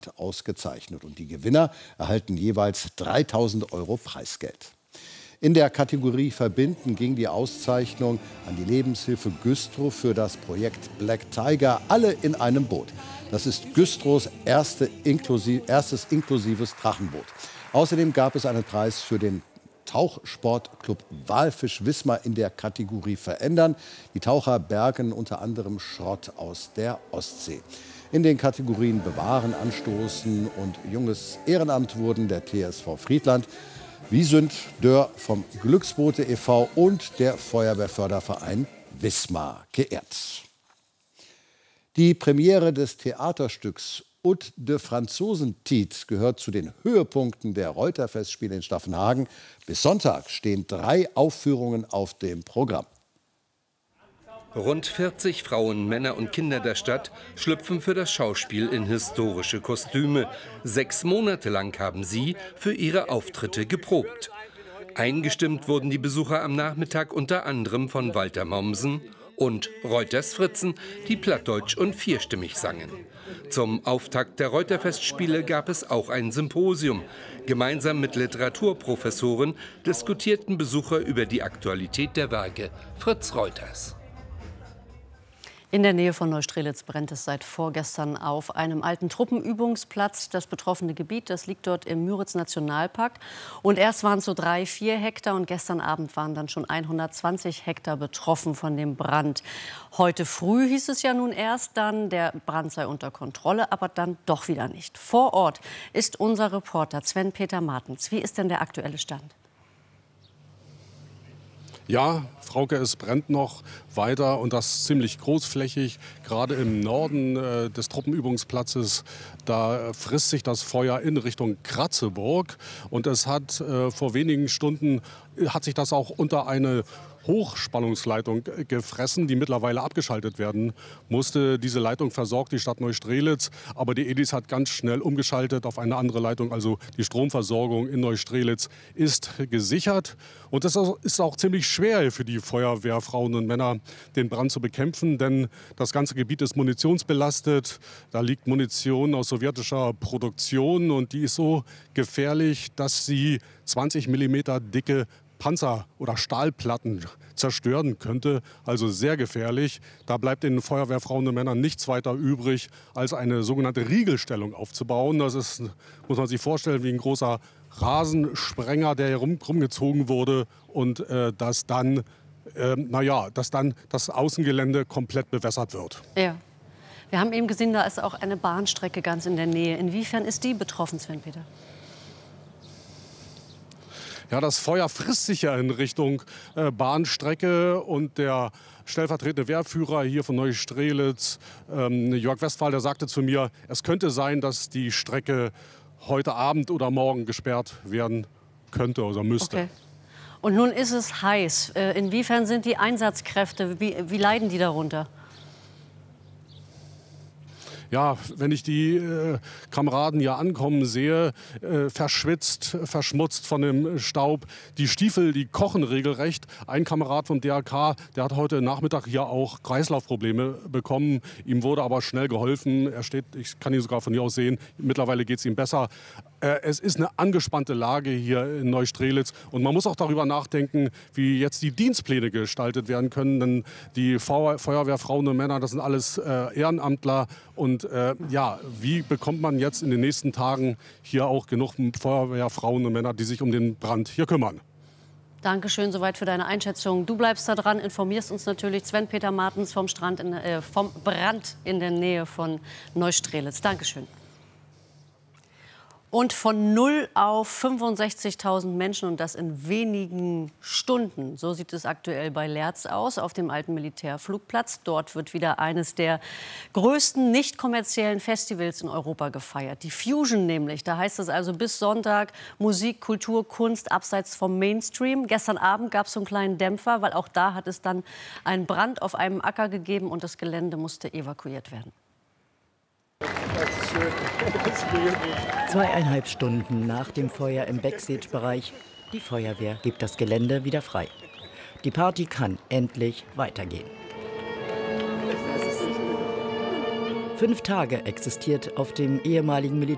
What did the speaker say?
ausgezeichnet. Und die Gewinner erhalten jeweils 3.000 € Preisgeld. In der Kategorie Verbinden ging die Auszeichnung an die Lebenshilfe Güstrow für das Projekt Black Tiger, alle in einem Boot. Das ist Güstrows erstes inklusives Drachenboot. Außerdem gab es einen Preis für den Tauchsportclub Walfisch Wismar in der Kategorie Verändern. Die Taucher bergen unter anderem Schrott aus der Ostsee. In den Kategorien Bewahren, Anstoßen und Junges Ehrenamt wurden der TSV Friedland, Wiesünd Dörr vom Glücksboote e.V. und der Feuerwehrförderverein Wismar geehrt. Die Premiere des Theaterstücks Oud de Franzosentijd gehört zu den Höhepunkten der Reuterfestspiele in Staffenhagen. Bis Sonntag stehen 3 Aufführungen auf dem Programm. Rund 40 Frauen, Männer und Kinder der Stadt schlüpfen für das Schauspiel in historische Kostüme. 6 Monate lang haben sie für ihre Auftritte geprobt. Eingestimmt wurden die Besucher am Nachmittag unter anderem von Walter Mommsen und Reuters Fritzen, die plattdeutsch und vierstimmig sangen. Zum Auftakt der Reuterfestspiele gab es auch ein Symposium. Gemeinsam mit Literaturprofessoren diskutierten Besucher über die Aktualität der Werke Fritz Reuters. In der Nähe von Neustrelitz brennt es seit vorgestern auf einem alten Truppenübungsplatz. Das betroffene Gebiet, das liegt dort im Müritz-Nationalpark. Und erst waren es so 3-4 Hektar und gestern Abend waren dann schon 120 Hektar betroffen von dem Brand. Heute früh hieß es ja nun erst dann, der Brand sei unter Kontrolle, aber dann doch wieder nicht. Vor Ort ist unser Reporter Sven-Peter Martens. Wie ist denn der aktuelle Stand? Ja, Frauke, es brennt noch weiter und das ziemlich großflächig. Gerade im Norden des Truppenübungsplatzes, da frisst sich das Feuer in Richtung Kratzeburg. Und es hat vor wenigen Stunden, hat sich das auch unter eine Hochspannungsleitung gefressen, die mittlerweile abgeschaltet werden musste. Diese Leitung versorgt die Stadt Neustrelitz, aber die EDIS hat ganz schnell umgeschaltet auf eine andere Leitung. Also die Stromversorgung in Neustrelitz ist gesichert. Und es ist auch ziemlich schwer für die Feuerwehrfrauen und Männer, den Brand zu bekämpfen, denn das ganze Gebiet ist munitionsbelastet. Da liegt Munition aus sowjetischer Produktion und die ist so gefährlich, dass sie 20 mm dicke Panzer- oder Stahlplatten zerstören könnte. Also sehr gefährlich. Da bleibt den Feuerwehrfrauen und Männern nichts weiter übrig, als eine sogenannte Riegelstellung aufzubauen. Das ist, muss man sich vorstellen, wie ein großer Rasensprenger, der herumgezogen wurde und dass dann das Außengelände komplett bewässert wird. Ja. Wir haben eben gesehen, da ist auch eine Bahnstrecke ganz in der Nähe. Inwiefern ist die betroffen, Sven-Peter? Ja, das Feuer frisst sich ja in Richtung Bahnstrecke und der stellvertretende Wehrführer hier von Neustrelitz, Jörg Westphal, der sagte zu mir, es könnte sein, dass die Strecke heute Abend oder morgen gesperrt werden könnte oder müsste. Okay. Und nun ist es heiß. Inwiefern sind die Einsatzkräfte, wie leiden die darunter? Ja, wenn ich die Kameraden hier ankommen sehe, verschwitzt, verschmutzt von dem Staub. Die Stiefel, die kochen regelrecht. Ein Kamerad vom DRK, der hat heute Nachmittag hier auch Kreislaufprobleme bekommen. Ihm wurde aber schnell geholfen. Er steht, ich kann ihn sogar von hier aus sehen, mittlerweile geht es ihm besser. Es ist eine angespannte Lage hier in Neustrelitz. Und man muss auch darüber nachdenken, wie jetzt die Dienstpläne gestaltet werden können. Denn die Feuerwehrfrauen und Männer, das sind alles Ehrenamtler. Und wie bekommt man jetzt in den nächsten Tagen hier auch genug Feuerwehrfrauen und Männer, die sich um den Brand hier kümmern? Dankeschön soweit für deine Einschätzung. Du bleibst da dran, informierst uns natürlich. Sven-Peter Martens vom Brand in der Nähe von Neustrelitz. Dankeschön. Und von 0 auf 65.000 Menschen und das in wenigen Stunden. So sieht es aktuell bei Lerz aus, auf dem alten Militärflugplatz. Dort wird wieder eines der größten nicht kommerziellen Festivals in Europa gefeiert. Die Fusion nämlich. Da heißt es also bis Sonntag Musik, Kultur, Kunst abseits vom Mainstream. Gestern Abend gab es so einen kleinen Dämpfer, weil auch da hat es dann einen Brand auf einem Acker gegeben und das Gelände musste evakuiert werden. 2,5 Stunden nach dem Feuer im Backstage-Bereich. Die Feuerwehr gibt das Gelände wieder frei. Die Party kann endlich weitergehen. 5 Tage existiert auf dem ehemaligen